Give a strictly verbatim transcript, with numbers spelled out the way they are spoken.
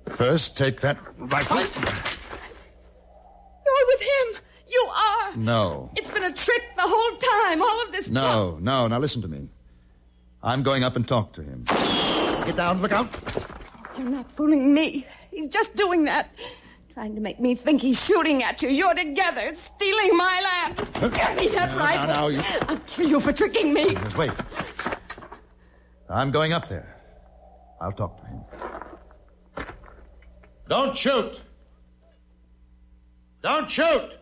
First, take that rifle. You're with him. You are. No. It's been a trick the whole time. All of this No, talk. no. Now listen to me. I'm going up and talk to him. Get down. Look out. You're not fooling me. He's just doing that. Trying to make me think he's shooting at you. You're together, stealing my land. Give me that No, rifle. no, no, you- I'll kill you for tricking me. Just wait. I'm going up there. I'll talk to him. Don't shoot! Don't shoot!